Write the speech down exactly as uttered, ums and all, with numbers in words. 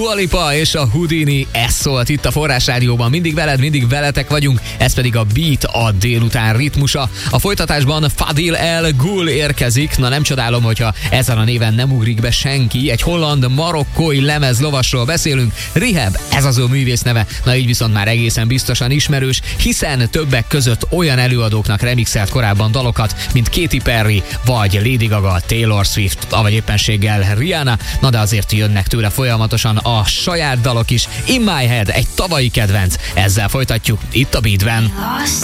Dua Lipa és a Houdini, ez szólt itt a Forrás Rádióban. Mindig veled, mindig veletek vagyunk, ez pedig a Beat, a délután ritmusa. A folytatásban Fadil El Ghul érkezik, na nem csodálom, hogyha ezen a néven nem ugrik be senki. Egy holland-marokkói lemezlovasról beszélünk, Rehab, ez az ő művész neve, na így viszont már egészen biztosan ismerős, hiszen többek között olyan előadóknak remixelt korábban dalokat, mint Katy Perry, vagy Lady Gaga, Taylor Swift, vagy éppenséggel Rihanna, na de azért jönnek tőle folyamatosan a saját dalok is. In My Head, egy tavalyi kedvenc, ezzel folytatjuk itt a Beatben.